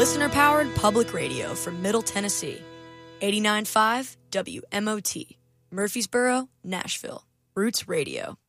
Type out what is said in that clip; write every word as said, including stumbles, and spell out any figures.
Listener-powered public radio from Middle Tennessee. eighty-nine point five W M O T, Murfreesboro, Nashville. Roots Radio.